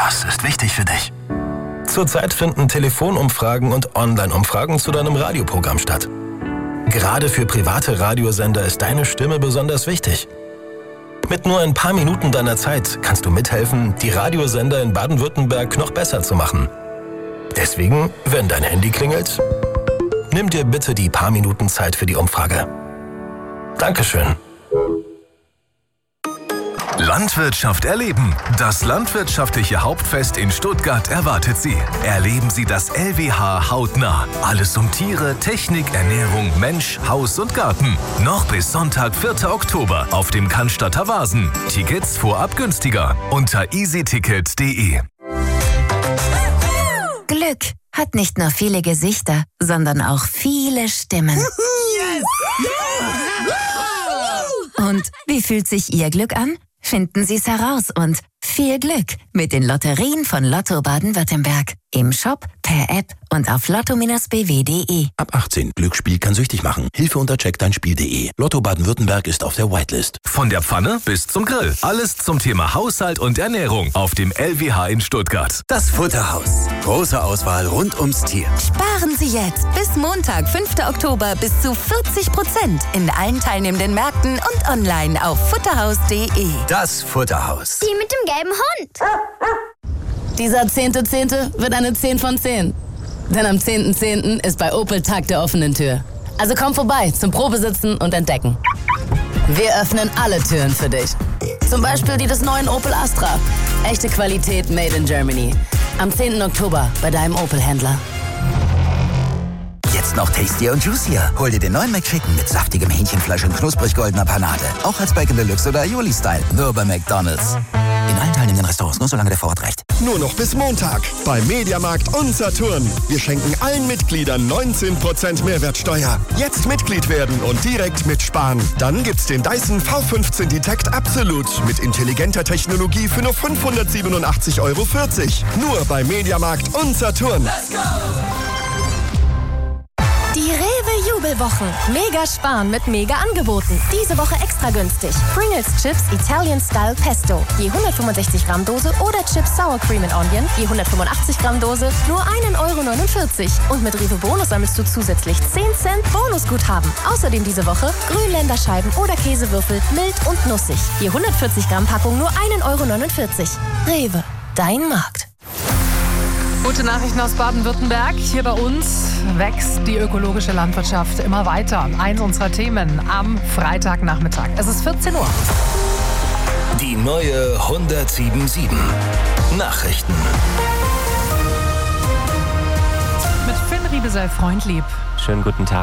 Was ist wichtig für dich? Zurzeit finden Telefonumfragen und Online-Umfragen zu deinem Radioprogramm statt. Gerade für private Radiosender ist deine Stimme besonders wichtig. Mit nur ein paar Minuten deiner Zeit kannst du mithelfen, die Radiosender in Baden-Württemberg noch besser zu machen. Deswegen, wenn dein Handy klingelt, nimm dir bitte die paar Minuten Zeit für die Umfrage. Dankeschön. Landwirtschaft erleben. Das landwirtschaftliche Hauptfest in Stuttgart erwartet Sie. Erleben Sie das LWH hautnah. Alles um Tiere, Technik, Ernährung, Mensch, Haus und Garten. Noch bis Sonntag, 4. Oktober auf dem Cannstatter Wasen. Tickets vorab günstiger unter easyticket.de. Glück hat nicht nur viele Gesichter, sondern auch viele Stimmen. Yes! Und wie fühlt sich Ihr Glück an? Finden Sie es heraus und viel Glück mit den Lotterien von Lotto Baden-Württemberg. Im Shop, per App und auf lotto-bw.de. Ab 18. Glücksspiel kann süchtig machen. Hilfe unter checkdeinspiel.de. Lotto Baden-Württemberg ist auf der Whitelist. Von der Pfanne bis zum Grill. Alles zum Thema Haushalt und Ernährung auf dem LWH in Stuttgart. Das Futterhaus. Große Auswahl rund ums Tier. Sparen Sie jetzt bis Montag, 5. Oktober bis zu 40% in allen teilnehmenden Märkten und online auf futterhaus.de. Das Futterhaus. Die mit dem gelben Hund. Dieser 10.10. wird eine 10 von 10. Denn am 10.10. ist bei Opel Tag der offenen Tür. Also komm vorbei zum Probesitzen und Entdecken. Wir öffnen alle Türen für dich. Zum Beispiel die des neuen Opel Astra. Echte Qualität made in Germany. Am 10. Oktober bei deinem Opel-Händler. Jetzt noch tastier und juicier. Hol dir den neuen McChicken mit saftigem Hähnchenfleisch und knusprig goldener Panade. Auch als Bacon Deluxe oder Aioli-Style. Nur bei McDonald's. In allen teilnehmenden Restaurants, nur solange der Vorrat reicht. Nur noch bis Montag bei Mediamarkt und Saturn. Wir schenken allen Mitgliedern 19% Mehrwertsteuer. Jetzt Mitglied werden und direkt mitsparen. Dann gibt's den Dyson V15 Detect Absolute mit intelligenter Technologie für nur 587,40 €. Nur bei Mediamarkt und Saturn. Let's go! Die Rewe-Jubelwochen. Mega sparen mit Mega-Angeboten. Diese Woche extra günstig. Pringles Chips Italian Style Pesto. Je 165 Gramm Dose oder Chips Sour Cream and Onion. Je 185 Gramm Dose. Nur 1,49 €. Und mit Rewe Bonus sammelst du zusätzlich 10 Cent Bonusguthaben. Außerdem diese Woche Grünländerscheiben oder Käsewürfel. Mild und nussig. Je 140 Gramm Packung nur 1,49 €. Rewe. Dein Markt. Gute Nachrichten aus Baden-Württemberg. Hier bei uns wächst die ökologische Landwirtschaft immer weiter. Eins unserer Themen am Freitagnachmittag. Es ist 14 Uhr. Die neue 107.7 Nachrichten. Mit Finn Riebesell, Freundlieb. Schönen guten Tag.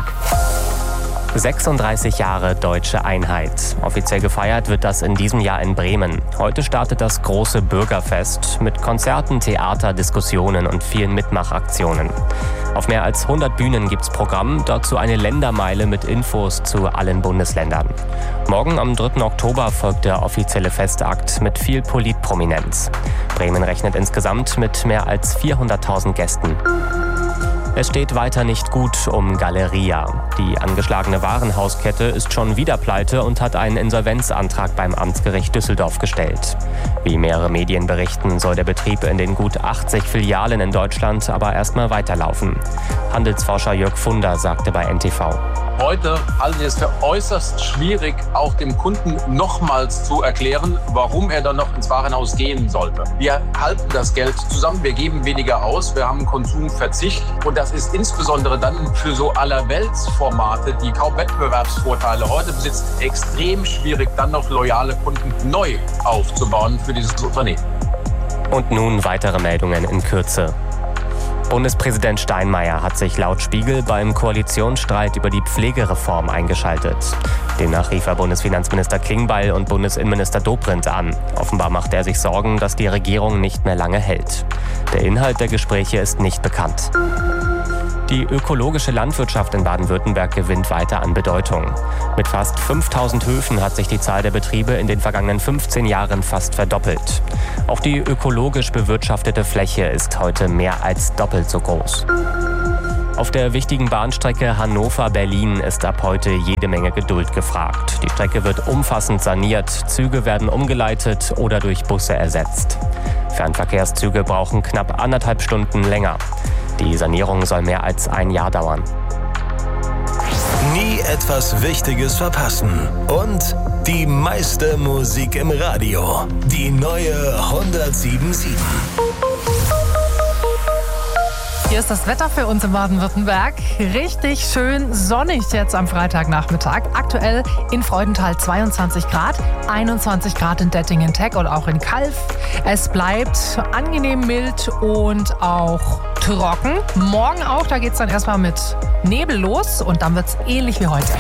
36 Jahre deutsche Einheit. Offiziell gefeiert wird das in diesem Jahr in Bremen. Heute startet das große Bürgerfest mit Konzerten, Theater, Diskussionen und vielen Mitmachaktionen. Auf mehr als 100 Bühnen gibt's Programm, dazu eine Ländermeile mit Infos zu allen Bundesländern. Morgen am 3. Oktober folgt der offizielle Festakt mit viel Politprominenz. Bremen rechnet insgesamt mit mehr als 400.000 Gästen. Es steht weiter nicht gut um Galeria. Die angeschlagene Warenhauskette ist schon wieder pleite und hat einen Insolvenzantrag beim Amtsgericht Düsseldorf gestellt. Wie mehrere Medien berichten, soll der Betrieb in den gut 80 Filialen in Deutschland aber erstmal weiterlaufen. Handelsforscher Jörg Funder sagte bei NTV. Heute halten wir es für äußerst schwierig, auch dem Kunden nochmals zu erklären, warum er dann noch ins Warenhaus gehen sollte. Wir halten das Geld zusammen, wir geben weniger aus, wir haben Konsumverzicht und das ist insbesondere dann für so Allerweltsformate, die kaum Wettbewerbsvorteile heute besitzen, extrem schwierig, dann noch loyale Kunden neu aufzubauen für dieses Unternehmen. Und nun weitere Meldungen in Kürze. Bundespräsident Steinmeier hat sich laut Spiegel beim Koalitionsstreit über die Pflegereform eingeschaltet. Demnach rief er Bundesfinanzminister Klingbeil und Bundesinnenminister Dobrindt an. Offenbar macht er sich Sorgen, dass die Regierung nicht mehr lange hält. Der Inhalt der Gespräche ist nicht bekannt. Die ökologische Landwirtschaft in Baden-Württemberg gewinnt weiter an Bedeutung. Mit fast 5000 Höfen hat sich die Zahl der Betriebe in den vergangenen 15 Jahren fast verdoppelt. Auch die ökologisch bewirtschaftete Fläche ist heute mehr als doppelt so groß. Auf der wichtigen Bahnstrecke Hannover-Berlin ist ab heute jede Menge Geduld gefragt. Die Strecke wird umfassend saniert, Züge werden umgeleitet oder durch Busse ersetzt. Fernverkehrszüge brauchen knapp 1,5 Stunden länger. Die Sanierung soll mehr als ein Jahr dauern. Nie etwas Wichtiges verpassen. Und die meiste Musik im Radio. Die neue 107.7. Hier ist das Wetter für uns in Baden-Württemberg. Richtig schön sonnig jetzt am Freitagnachmittag. Aktuell in Freudenthal 22 Grad, 21 Grad in Dettingen-Teck und auch in Calw. Es bleibt angenehm mild und auch trocken. Morgen auch, da geht es dann erstmal mit Nebel los und dann wird es ähnlich wie heute.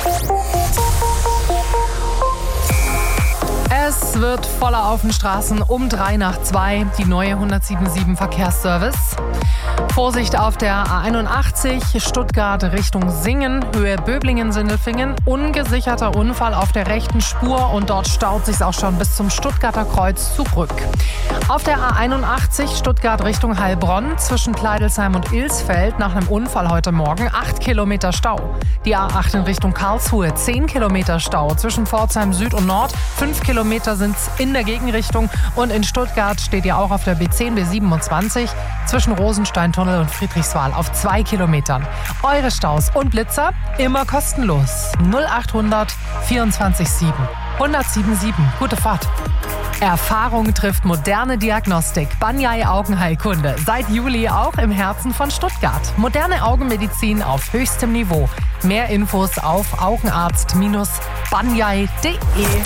Es wird voller auf den Straßen um 1:03, die neue 107.7 Verkehrsservice. Vorsicht auf der A81 Stuttgart Richtung Singen, Höhe Böblingen-Sindelfingen. Ungesicherter Unfall auf der rechten Spur und dort staut sich auch schon bis zum Stuttgarter Kreuz zurück. Auf der A81 Stuttgart Richtung Heilbronn zwischen Kleidelsheim und Ilsfeld nach einem Unfall heute Morgen 8 Kilometer Stau. Die A8 in Richtung Karlsruhe 10 Kilometer Stau zwischen Pforzheim Süd und Nord. 5 Kilometer sind es in der Gegenrichtung und in Stuttgart steht ihr auch auf der B10, B27 zwischen Rosensteintunnel und Friedrichswal auf 2 Kilometern. Eure Staus und Blitzer immer kostenlos. 0800 24 7 107.7. Gute Fahrt. Erfahrung trifft moderne Diagnostik. Banyai Augenheilkunde. Seit Juli auch im Herzen von Stuttgart. Moderne Augenmedizin auf höchstem Niveau. Mehr Infos auf augenarzt-banyai.de.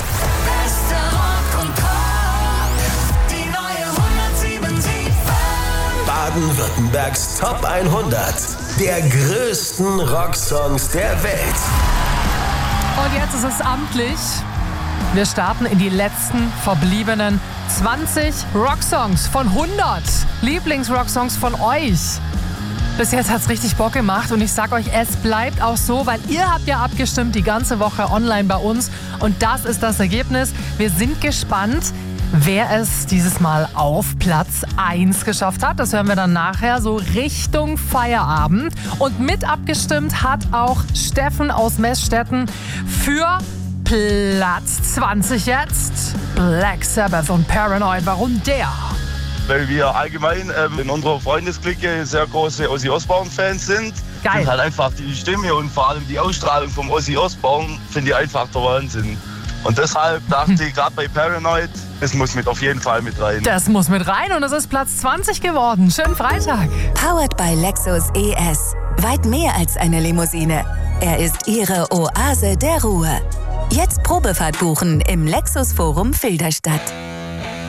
Baden-Württembergs Top 100 der größten Rocksongs der Welt. Und jetzt ist es amtlich. Wir starten in die letzten verbliebenen 20 Rocksongs von 100 Lieblingsrocksongs von euch. Bis jetzt hat es richtig Bock gemacht und ich sag euch, es bleibt auch so, weil ihr habt ja abgestimmt die ganze Woche online bei uns und das ist das Ergebnis. Wir sind gespannt, wer es dieses Mal auf Platz 1 geschafft hat. Das hören wir dann nachher so Richtung Feierabend. Und mit abgestimmt hat auch Steffen aus Meßstetten für Platz 20 jetzt. Black Sabbath und Paranoid. Warum der? Weil wir allgemein in unserer Freundesklicke sehr große Ozzy Osbourne-Fans sind. Geil. Und halt einfach die Stimme und vor allem die Ausstrahlung vom Ozzy Osbourne finde ich einfach der Wahnsinn. Und deshalb dachte ich gerade bei Paranoid, das muss auf jeden Fall mit rein. Das muss mit rein und es ist Platz 20 geworden. Schönen Freitag. Powered by Lexus ES. Weit mehr als eine Limousine. Er ist Ihre Oase der Ruhe. Jetzt Probefahrt buchen im Lexus Forum Filderstadt.